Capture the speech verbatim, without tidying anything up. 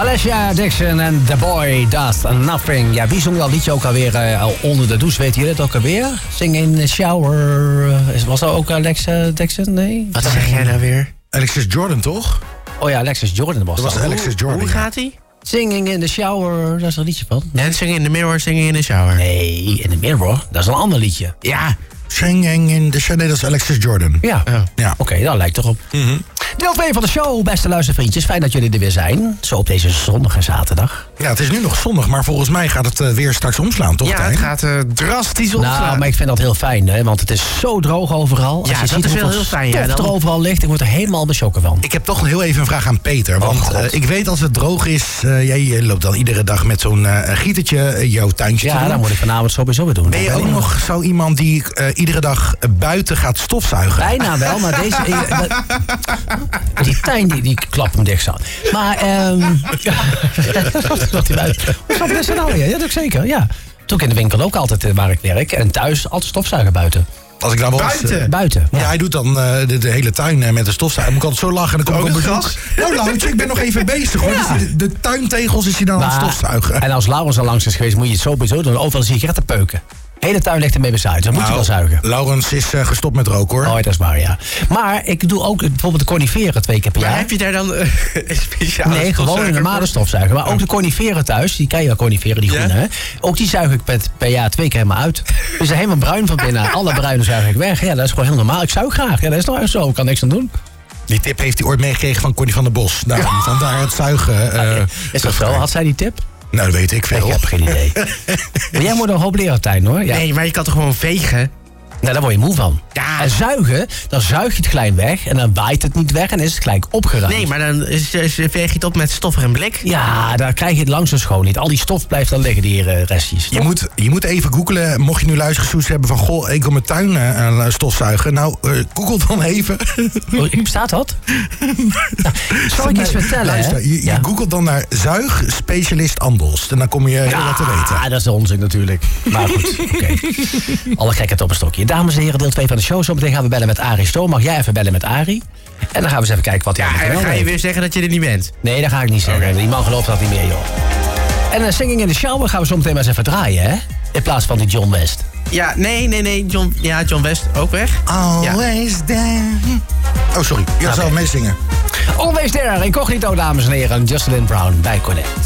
Alessia Dixon en The Boy Does Nothing. Ja, wie zong dat liedje ook alweer uh, onder de douche? Weet je het ook alweer? Sing in the shower. Uh, was dat ook Alexa Dixon? Nee? Wat zeg jij nou weer? Alexis Jordan, toch? Oh ja, Alexis Jordan was dat. Dat was Alexis Jordan. Hoe gaat hij? Singing in the shower, daar is een liedje van. Ja, singing in the mirror, singing in the shower. Nee, in the mirror, dat is een ander liedje. Ja. Singing in the shower, nee, dat is Alexis Jordan. Ja, Oh. Ja. oké, okay, dat lijkt erop. Mm-hmm. Deel twee van de show, beste luistervriendjes. Fijn dat jullie er weer zijn. Zo op deze zonnige zaterdag. Ja, het is nu nog zondag, maar volgens mij gaat het uh, weer straks omslaan, toch? Ja, Tijn? het gaat uh, drastisch omslaan. Nou, maar ik vind dat heel fijn, hè, want het is zo droog overal. Als Ja, je dat ziet is wel hoeveel heel fijn, ja, stof dan- er overal ligt, ik word er helemaal beschokken van. Ik heb toch heel even een vraag aan Peter. Oh, Want God. uh, ik weet als het droog is, uh, jij loopt dan iedere dag met zo'n uh, gietertje uh, jouw tuintje te Ja, doen. dat moet ik vanavond sowieso weer doen. Ben je ook nog zo iemand die uh, iedere dag uh, buiten gaat stofzuigen? Bijna wel, maar deze... eh, dat- die tuin, die, die klapt hem dicht zo. Maar, ehm... ja, dat hij buiten... Hoe snap je dat nou weer? Ja, dat ook zeker, ja. Toen in de winkel ook altijd uh, waar ik werk. En thuis altijd stofzuigen buiten. Als ik nou wel eens, Buiten? uh, Buiten, Ja, ja. hij doet dan uh, de, de hele tuin uh, met de stofzuiger. Moet ik altijd zo lachen en dan kom ik Ook op een bezoek. Nou, Laurens, ik ben nog even bezig. Hoor. Ja. Dus de, de tuintegels is hij dan aan het Maar- stofzuigen. En als Laurens al langs is geweest, moet je het sowieso doen. Overal sigaretten peuken. De hele tuin ligt ermee bezuid. Dan moet je wel zuigen. Laurens is uh, gestopt met roken, hoor. Oh, dat is waar, ja. Maar ik doe ook bijvoorbeeld de coniferen twee keer per Maar jaar. heb je daar dan uh, een speciale Nee, gewoon een stofzuiger normale voor? stofzuiger. Maar ook de coniferen thuis, die ken je wel, coniferen, die Ja? groene, hè? Ook die zuig ik per, per jaar twee keer helemaal uit. Dus ze zijn helemaal bruin van binnen. Alle bruine zuig ik weg. Ja, dat is gewoon heel normaal. Ik zuig graag. Ja, dat is nou echt zo. Ik kan niks aan doen. Die tip heeft hij ooit meegekregen van Connie van der Bos. Daarom, vandaar het zuigen. Uh, Is dat zo? Had zij die tip? Nou, dat weet ik veel. Ik heb geen idee. Maar jij moet een hoop leren, Tijn, hoor. Ja. Nee, maar je kan toch gewoon vegen? Nou, daar word je moe van. Ja. En zuigen, dan zuig je het gelijk weg. En dan waait het niet weg en is het gelijk opgeruimd. Nee, maar dan is, is, veeg je het op met stof en blik. Ja, daar krijg je het langs zo schoon niet. Al die stof blijft dan liggen, die uh, restjes. Je moet, je moet even googlen, mocht je nu luistergezoes hebben van... goh, ik wil mijn tuin uh, stofzuigen. Nou, uh, google dan even. Oh, bestaat dat? Nou, zal ik eens vertellen, Luister, hè? je, je Ja. googelt dan naar zuigspecialist Andos. En dan kom je heel wat te weten. Ja, dat is de onzin natuurlijk. Maar goed, oké. Alle gekheid op een stokje. Dames en heren, deel twee van de show. Zometeen gaan we bellen met Arie Stoom. Mag jij even bellen met Arie? En dan gaan we eens even kijken wat hij Ja, aan en het dan ga melden je heeft. weer zeggen dat je er niet bent. Nee, dat ga ik niet zeggen. Oké. Die man gelooft dat niet meer, joh. En uh, Singing in the Shower gaan we zometeen maar eens even draaien, hè? In plaats van die John West. Ja, nee, nee, nee. John, ja, John West ook weg. Always there. Oh, sorry. Je Oké. zou meezingen. Always there, incognito, dames en heren. Jocelyn Brown bij Connect.